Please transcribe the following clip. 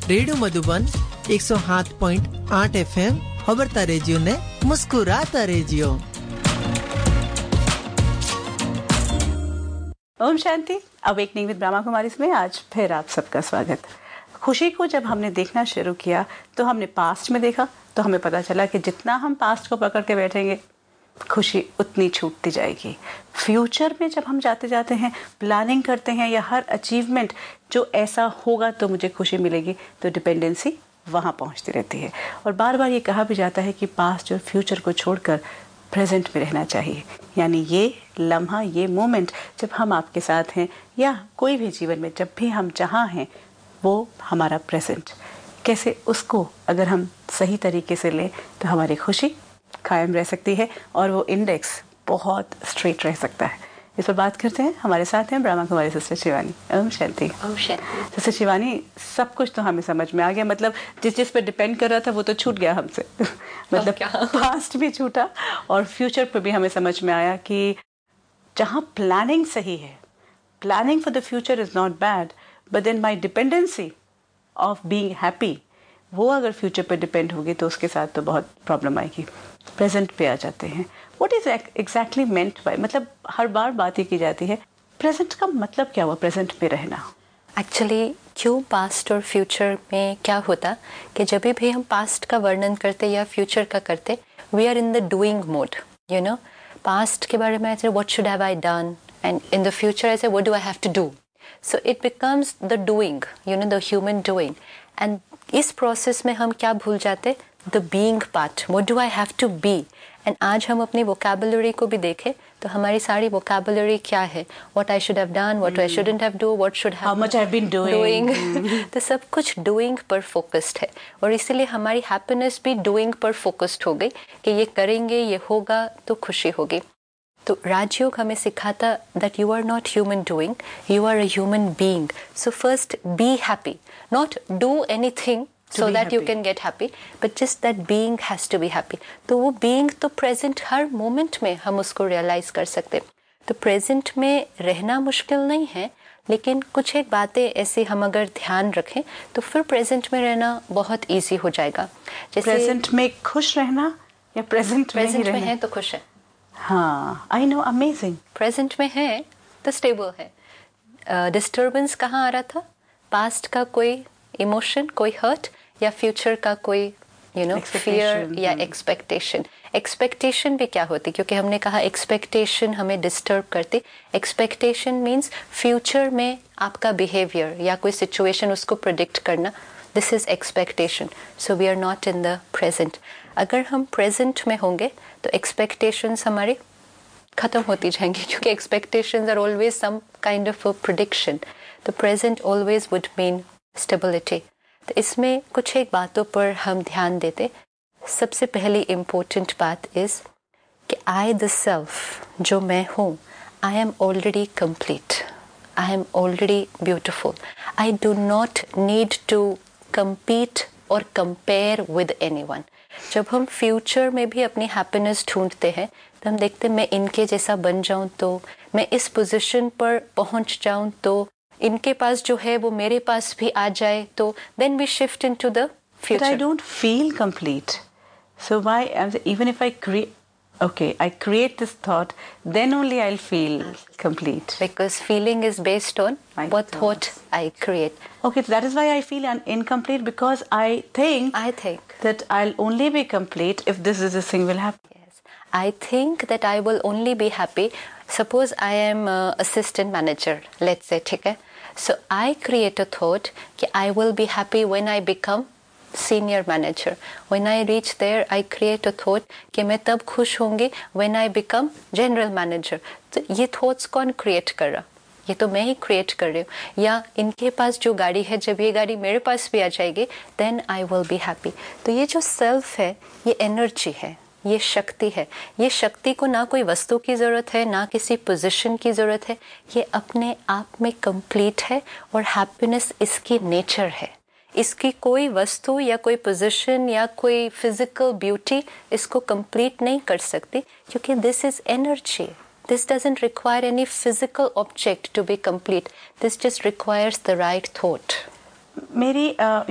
Radio Madhuban 107.8 FM खबरता radio ने मुस्कुराता radio. Om Shanti. Awakening with Brahma Kumari में आज फिर आप सबका स्वागत। खुशी को जब हमने देखना शुरू किया तो हमने पास्ट में देखा, तो हमें पता चला कि जितना हम पास्ट को पकड़ के बैठेंगे खुशी उतनी छूटती जाएगी। फ्यूचर में जब हम जाते जाते हैं, प्लानिंग करते हैं या हर अचीवमेंट जो ऐसा होगा तो मुझे खुशी मिलेगी, तो डिपेंडेंसी वहाँ पहुँचती रहती है। और बार बार ये कहा भी जाता है कि पास्ट और फ्यूचर को छोड़कर प्रेजेंट में रहना चाहिए। यानी ये लम्हा, ये मोमेंट जब हम आपके साथ हैं या कोई भी जीवन में जब भी हम जहाँ हैं वो हमारा प्रेजेंट, कैसे उसको अगर हम सही तरीके से लें तो हमारी खुशी कायम रह सकती है और वो इंडेक्स बहुत स्ट्रेट रह सकता है। इस पर बात करते हैं। हमारे साथ हैं ब्रह्मा कुमारी सिस्टर शिवानी। ओम शांति। ओम शांति। सिस्टर शिवानी, सब कुछ तो हमें समझ में आ गया, मतलब जिस पे डिपेंड कर रहा था वो तो छूट गया हमसे मतलब पास्ट भी छूटा और फ्यूचर पे भी हमें समझ में आया कि जहाँ प्लानिंग सही है, planning for the future is not bad, but then my dependency of being happy, वो अगर फ्यूचर पे डिपेंड होगी तो उसके साथ तो बहुत प्रॉब्लम आएगी। प्रेजेंट पे आ जाते हैं। What is exactly meant by, मतलब हर बार बात ही की जाती है, प्रेजेंट का मतलब क्या हुआ, प्रेजेंट में रहना? एक्चुअली क्यों पास्ट और फ्यूचर में क्या होता कि जब भी हम पास्ट का वर्णन करते या फ्यूचर का करते, we are in the doing mode. You know, past के बारे में ऐसे what should have I done, and in the future ऐसे what do I have to do. So it becomes the doing, you know, the human doing. And इस process में हम क्या भूल जाते, the being part, what do I have to be. And आज हम अपनी वोकैबुलरी को भी देखें तो हमारी सारी वोकैबुलरी क्या है, what I should have done, what I shouldn't have do, what should how much I have been doing तो सब कुछ डूइंग पर फोकस्ड है और इसीलिए हमारी हैप्पीनेस भी डूइंग पर फोकस्ड हो गई कि ये करेंगे, ये होगा तो खुशी होगी। तो राजयोग हमें सिखाता that you are not human doing, you are a human being. So first be happy, not do anything so that you can get happy, but just that being has to be happy. तो वो being तो present हर moment में हम उसको realize कर सकते। तो present में रहना मुश्किल नहीं है, लेकिन कुछ एक बातें ऐसी हम अगर ध्यान रखें तो फिर present में रहना बहुत easy हो जाएगा। जैसे present में खुश रहना या present में ही रहना? है तो खुश है। हाँ, आई नो, अमेजिंग। प्रेजेंट में है तो स्टेबल है। डिस्टर्बेंस कहाँ आ रहा था, पास्ट का कोई इमोशन, कोई हर्ट, या फ्यूचर का कोई यू नो फियर या एक्सपेक्टेशन। एक्सपेक्टेशन भी क्या होती, क्योंकि हमने कहा एक्सपेक्टेशन हमें डिस्टर्ब करती। एक्सपेक्टेशन मीन्स फ्यूचर में आपका बिहेवियर या कोई सिचुएशन उसको प्रेडिक्ट करना, this is expectation. So we are not in the present. अगर हम प्रेजेंट में होंगे तो एक्सपेक्टेशंस हमारी खत्म होती जाएंगी, क्योंकि expectations are always some kind of a prediction. तो present always would mean stability. तो इसमें कुछ एक बातों पर हम ध्यान देते। सबसे पहली इम्पोर्टेंट बात इज कि आई द सेल्फ, जो मैं हूँ, I am already complete, I am already beautiful. I do not need to compete और कंपेयर विद एनीवन। जब हम फ्यूचर में भी अपनी हैप्पीनेस ढूंढते हैं तो हम देखते हैं मैं इनके जैसा बन जाऊं, तो मैं इस पोजीशन पर पहुंच जाऊं, तो इनके पास जो है वो मेरे पास भी आ जाए, तो then we shift into the future. I don't feel complete, so why even if I create, okay, I create this thought, then only I'll feel complete. Because feeling is based on what thought I create. Okay, so that is why I feel incomplete, because I think that I'll only be complete if this thing will happen. Yes, I think that I will only be happy. Suppose I am assistant manager, let's say, ठीक है? So I create a thought कि I will be happy when I become senior manager. When I reach there, I create a thought कि मैं तब खुश होंगी when I become general manager. तो ये thoughts कौन create कर रहा? ये तो मैं ही create कर रही हूँ। या इनके पास जो गाड़ी है, जब ये गाड़ी मेरे पास भी आ जाएगी, then I will be happy. तो ये जो self है, ये energy है, ये शक्ति है। ये शक्ति को ना कोई वस्तु की ज़रूरत है, ना किसी पोजीशन की ज़रूरत है। ये अपने आप में कंप्लीट है और हैप्पीनेस इसकी नेचर है। इसकी कोई वस्तु या कोई पोजीशन या कोई फिजिकल ब्यूटी इसको कंप्लीट नहीं कर सकती, क्योंकि this is energy. This doesn't require any physical object to be complete, this just requires the right thought. मेरी